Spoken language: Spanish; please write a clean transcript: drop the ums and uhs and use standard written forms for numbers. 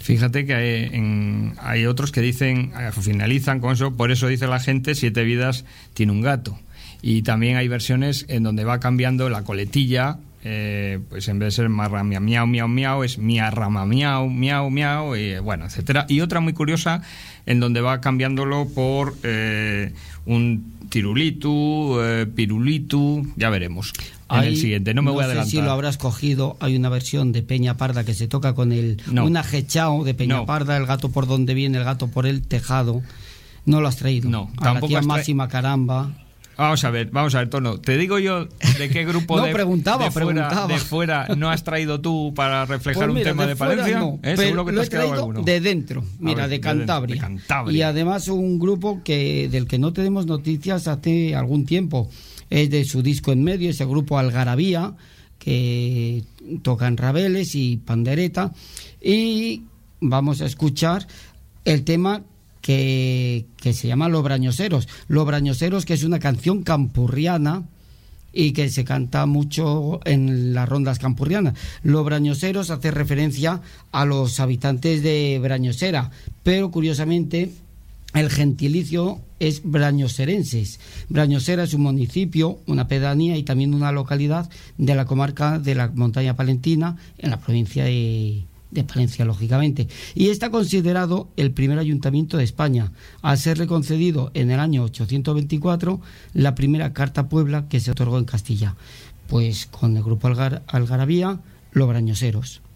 Fíjate que hay otros que dicen, finalizan con eso, por eso dice la gente, 7 vidas tiene un gato. Y también hay versiones en donde va cambiando la coletilla, pues en vez de ser marra miau miau miau miau, es miarrama miau miau miau, y bueno, etcétera. Y otra muy curiosa en donde va cambiándolo por un tirulitu, pirulitu, ya veremos en el siguiente. No me voy a adelantar. No sé si lo habrás cogido. Hay una versión de Peña Parda que se toca con un ajechao de Peña Parda, el gato por donde viene, el gato por el tejado. No lo has traído. No, a tampoco. La tía Máxima Caramba. Vamos a ver, Tono. Te digo yo de qué grupo no, de fuera no has traído tú para reflejar pues mira, un tema de Palencia. No, seguro que te has quedado alguno. De dentro, mira, de Cantabria. Y además un grupo del que no tenemos noticias hace algún tiempo. Es de su disco En Medio, ese grupo Algarabía, que tocan rabeles y pandereta. Y vamos a escuchar el tema que se llama Los Brañoseros. Los Brañoseros, que es una canción campurriana y que se canta mucho en las rondas campurrianas. Los Brañoseros hace referencia a los habitantes de Brañosera, pero curiosamente el gentilicio es brañoserenses. Brañosera es un municipio, una pedanía y también una localidad de la comarca de la Montaña Palentina, en la provincia de Palencia, lógicamente, y está considerado el primer ayuntamiento de España, al serle concedido en el año 824 la primera Carta Puebla que se otorgó en Castilla. Pues con el grupo Algarabía, Los Brañoseros.